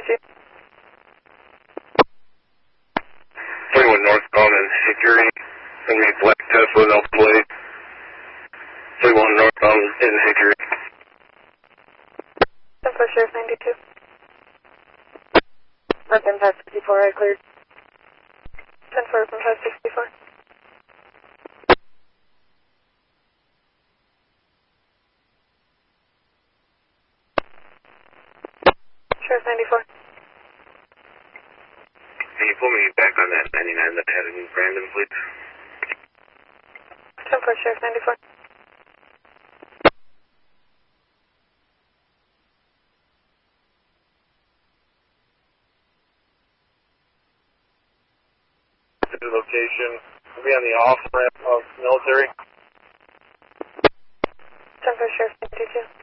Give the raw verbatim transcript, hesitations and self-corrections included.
ninety-two. twenty-one northbound in Hickory. Gonna be black Tesla, no plate. twenty-one northbound in Hickory. ten four Sheriff ninety-two. Open five sixty-four, I cleared. ten four, open five sixty-four. Sheriff ninety-four. Can you pull me back on that ninety-nine that I had in Brandon, please? ten four Sheriff ninety-four. The location will be on the off ramp of military. ten four Sheriff ninety-two.